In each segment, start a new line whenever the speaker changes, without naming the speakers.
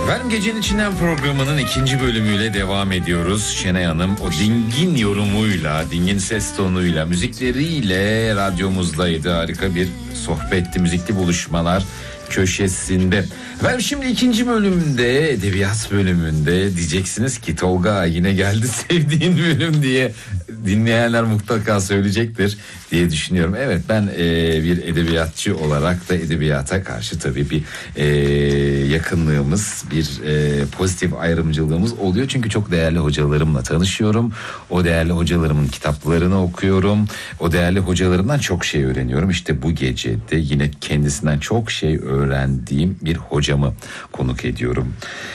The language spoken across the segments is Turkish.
Efendim Gecenin İçinden programının ikinci bölümüyle devam ediyoruz. Şenay Hanım o dingin yorumuyla, dingin ses tonuyla, müzikleriyle radyomuzdaydı. Harika bir sohbetti, müzikli buluşmalar köşesinde. Ben şimdi ikinci bölümde, edebiyat bölümünde diyeceksiniz ki Tolga yine geldi sevdiğin bölüm diye dinleyenler mutlaka söyleyecektir diye düşünüyorum. Evet, ben bir edebiyatçı olarak da edebiyata karşı tabii bir yakınlığımız, bir pozitif ayrımcılığımız oluyor. Çünkü çok değerli hocalarımla tanışıyorum. O değerli hocalarımın kitaplarını okuyorum. O değerli hocalarımdan çok şey öğreniyorum. İşte bu gecede yine kendisinden çok şey öğrendiğim bir hocamı konuk ediyorum.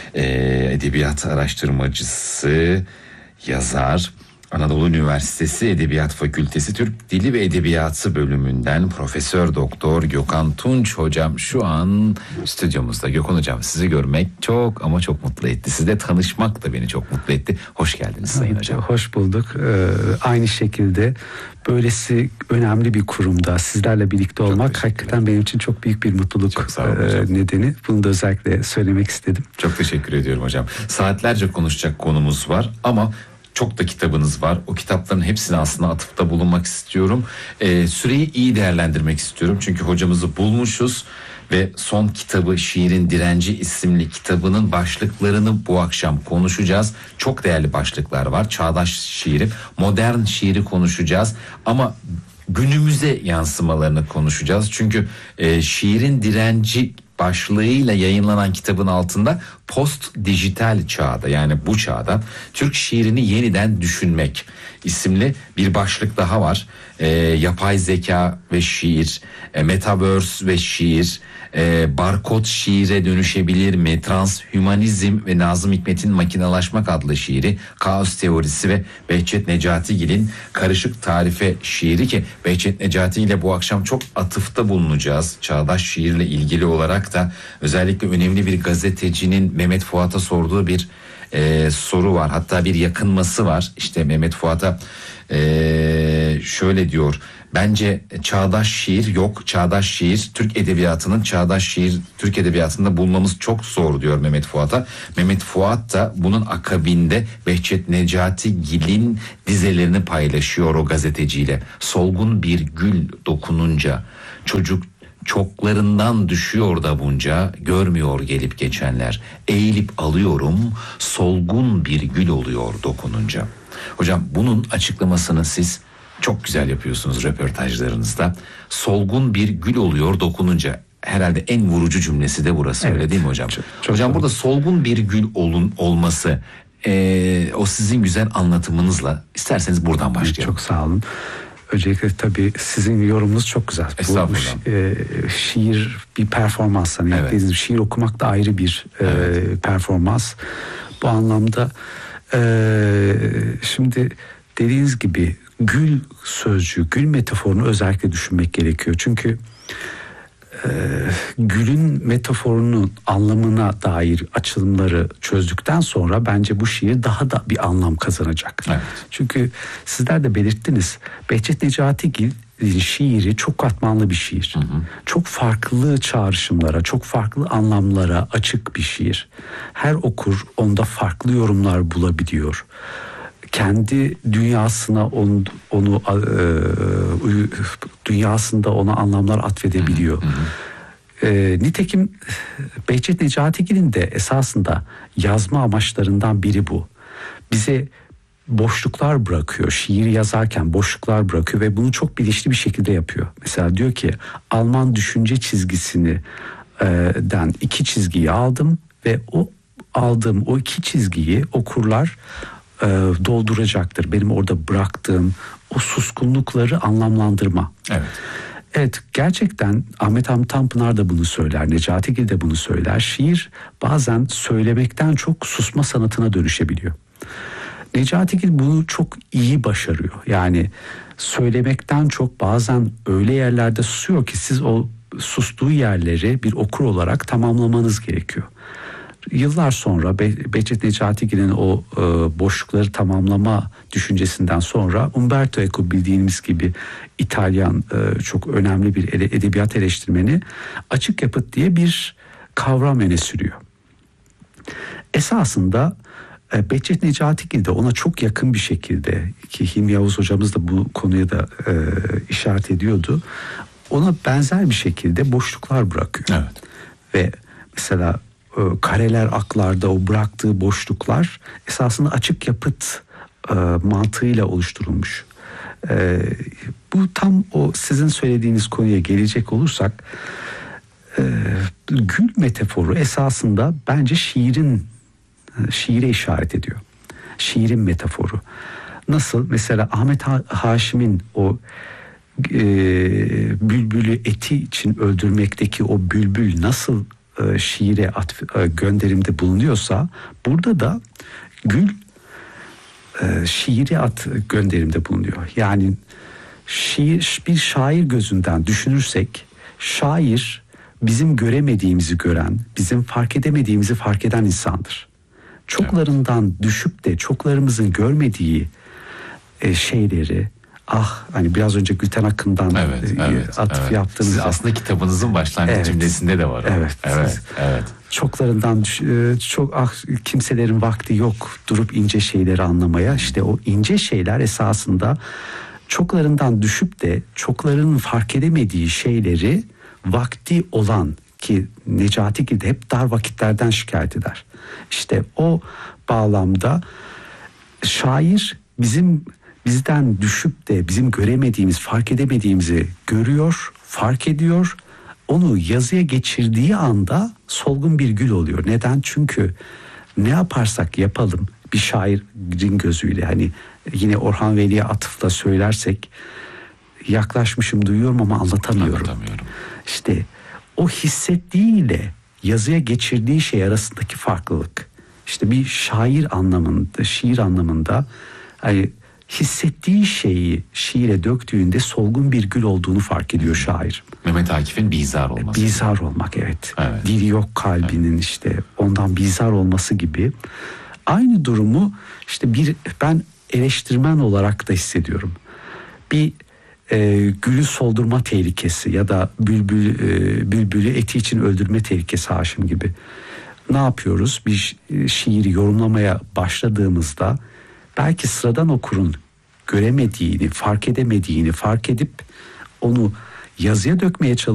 Edebiyat araştırmacısı, yazar, Anadolu Üniversitesi Edebiyat Fakültesi Türk Dili ve Edebiyatı bölümünden Profesör Doktor Gökhan Tunç hocam şu an stüdyomuzda. Gökhan hocam, sizi görmek çok ama çok mutlu etti. Sizle tanışmak da beni çok mutlu etti. Hoş geldiniz sayın hocam.
Hoş bulduk. Aynı şekilde böylesi önemli bir kurumda sizlerle birlikte olmak hakikaten benim için çok büyük bir mutluluk nedeni. Bunu da özellikle söylemek istedim.
Çok teşekkür ediyorum hocam. Saatlerce konuşacak konumuz var ama çok da kitabınız var. O kitapların hepsine aslında atıfta bulunmak istiyorum. Süreyi iyi değerlendirmek istiyorum. Çünkü hocamızı bulmuşuz ve son kitabı Şiirin Direnci isimli kitabının başlıklarını bu akşam konuşacağız. Çok değerli başlıklar var. Çağdaş şiiri, modern şiiri konuşacağız. Ama günümüze yansımalarını konuşacağız. Çünkü Şiirin Direnci başlığıyla yayınlanan kitabın altında post dijital çağda, yani bu çağda Türk şiirini yeniden düşünmek isimli bir başlık daha var. Yapay zeka ve şiir, metaverse ve şiir, barkod şiire dönüşebilir mi, transhümanizm ve Nazım Hikmet'in Makinalaşmak adlı şiiri, kaos teorisi ve Behçet Necatigil'in Karışık Tarife şiiri, ki Behçet Necati ile bu akşam çok atıfta bulunacağız. Çağdaş şiirle ilgili olarak da özellikle önemli bir gazetecinin Mehmet Fuat'a sorduğu bir soru var. Hatta bir yakınması var. İşte Mehmet Fuat'a şöyle diyor: bence çağdaş şiir yok. Çağdaş şiir Türk edebiyatının, çağdaş şiir Türk edebiyatında bulmamız çok zor diyor Mehmet Fuat'a. Mehmet Fuat da bunun akabinde Behçet Necatigil'in dizelerini paylaşıyor o gazeteciyle. Solgun bir gül dokununca çocuk çoklarından düşüyor da bunca, görmüyor gelip geçenler. Eğilip alıyorum, solgun bir gül oluyor dokununca. Hocam bunun açıklamasını siz çok güzel yapıyorsunuz röportajlarınızda. Solgun bir gül oluyor dokununca. Herhalde en vurucu cümlesi de burası, evet, öyle değil mi hocam? Çok hocam burada solgun bir gül olması, o sizin güzel anlatımınızla isterseniz buradan başlayalım.
Çok sağ olun. Öncelikle tabii sizin yorumunuz çok güzel.
Estağfurullah.
Bu şiir bir performans. Hani evet. Şiir okumak da ayrı bir performans. Bu anlamda şimdi dediğiniz gibi gül sözcüğü, gül metaforunu özellikle düşünmek gerekiyor. Çünkü gülün metaforunun anlamına dair açılımları çözdükten sonra bence bu şiir daha da bir anlam kazanacak. Evet. Çünkü sizler de belirttiniz, Behçet Necatigil'in şiiri çok katmanlı bir şiir. Hı hı. Çok farklı çağrışımlara, çok farklı anlamlara açık bir şiir. Her okur onda farklı yorumlar bulabiliyor. Kendi dünyasına onu dünyasında ona anlamlar atfedebiliyor. Nitekim Behçet Necatigil'in de esasında yazma amaçlarından biri bu. Bize boşluklar bırakıyor. Şiir yazarken boşluklar bırakıyor ve bunu çok bilinçli bir şekilde yapıyor. Mesela diyor ki, Alman düşünce çizgisini den 2 çizgiyi aldım ve aldığım o 2 çizgiyi okurlar dolduracaktır. Benim orada bıraktığım o suskunlukları anlamlandırma. Evet. Evet, gerçekten Ahmet Hamdi Tanpınar da bunu söyler, Necatigil de bunu söyler. Şiir bazen söylemekten çok susma sanatına dönüşebiliyor. Necatigil bunu çok iyi başarıyor. Yani söylemekten çok bazen öyle yerlerde susuyor ki siz o sustuğu yerleri bir okur olarak tamamlamanız gerekiyor. Yıllar sonra Behçet Necatigil'in o boşlukları tamamlama düşüncesinden sonra Umberto Eco, bildiğimiz gibi İtalyan çok önemli bir edebiyat eleştirmeni, açık yapıt diye bir kavram öne sürüyor. Esasında Behçet Necatigil de ona çok yakın bir şekilde, ki Hilmi Yavuz hocamız da bu konuya da işaret ediyordu, ona benzer bir şekilde boşluklar bırakıyor.
Evet.
Ve mesela kareler aklarda o bıraktığı boşluklar esasında açık yapıt mantığıyla oluşturulmuş. Bu tam o sizin söylediğiniz konuya gelecek olursak, gül metaforu esasında bence şiire işaret ediyor. Şiirin metaforu. Nasıl? Mesela Ahmet Haşim'in o bülbülü eti için öldürmekteki o bülbül nasıl şiire gönderimde bulunuyorsa, burada da gül şiiri gönderimde bulunuyor. Yani bir şair gözünden düşünürsek, şair bizim göremediğimizi gören, bizim fark edemediğimizi fark eden insandır. Çoklarından düşüp de çoklarımızın görmediği şeyleri, hani biraz önce Gülten Akın'dan atıf yaptığınız.
Siz aslında kitabınızın başlangıç cümlesinde de var. Evet.
Çoklarından kimselerin vakti yok durup ince şeyleri anlamaya. İşte o ince şeyler esasında çoklarından düşüp de çoklarının fark edemediği şeyleri vakti olan, ki Necatigil de hep dar vakitlerden şikayet eder. İşte o bağlamda şair bizden düşüp de bizim göremediğimiz, fark edemediğimizi görüyor, fark ediyor. Onu yazıya geçirdiği anda solgun bir gül oluyor. Neden? Çünkü ne yaparsak yapalım, bir şairin gözüyle, hani yine Orhan Veli'ye atıfla söylersek, yaklaşmışım, duyuyorum ama anlatamıyorum. İşte o hissettiğiyle yazıya geçirdiği şey arasındaki farklılık. İşte bir şair anlamında, şiir anlamında, hani hissettiği şeyi şiire döktüğünde solgun bir gül olduğunu fark ediyor şair.
Mehmet Akif'in bizar olması.
Bizar olmak, evet. Dili yok kalbinin, işte ondan bizar olması gibi. Aynı durumu işte ben eleştirmen olarak da hissediyorum. Bir gülü soldurma tehlikesi ya da bülbülü eti için öldürme tehlikesi Haşim gibi. Ne yapıyoruz? Bir şiiri yorumlamaya başladığımızda belki sıradan okurun göremediğini, fark edemediğini fark edip onu yazıya dökmeye çalışıyoruz.